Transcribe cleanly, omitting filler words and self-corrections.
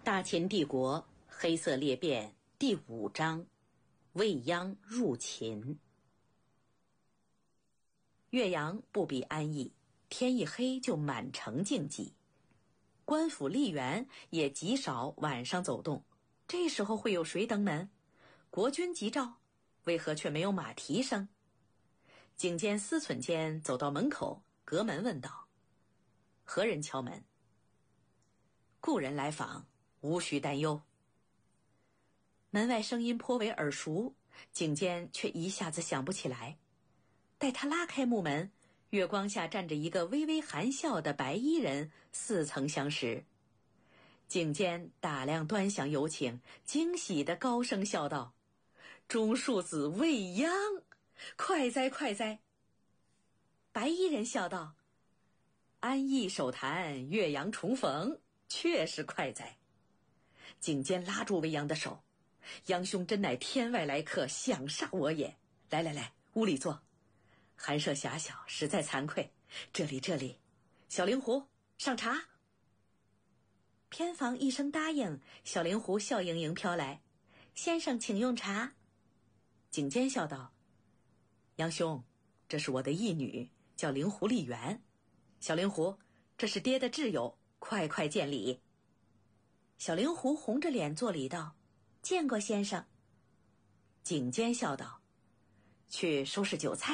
大秦帝国黑色裂变第5章，未央入秦。岳阳不比安邑，天一黑就满城竞技。官府吏员也极少晚上走动，这时候会有谁登门？国君急召，为何却没有马蹄声？景监思忖间走到门口，隔门问道：何人敲门？故人来访，无需担忧。门外声音颇为耳熟，景监却一下子想不起来。待他拉开木门，月光下站着一个微微含笑的白衣人，似曾相识。景监打量端详有请，惊喜地高声笑道：中庶子未央，快哉快哉。白衣人笑道：安邑手谈，岳阳重逢，确实快哉。景监拉住未央的手：央兄真乃天外来客，想煞我也。来来来，屋里坐。寒舍狭小，实在惭愧。这里，小灵狐上茶。偏房一声答应，小灵狐笑盈盈飘来：先生请用茶。景监笑道：央兄，这是我的义女，叫灵狐丽媛。小灵狐，这是爹的挚友，快快见礼。小灵狐红着脸作礼道：见过先生。景监笑道：去收拾酒菜。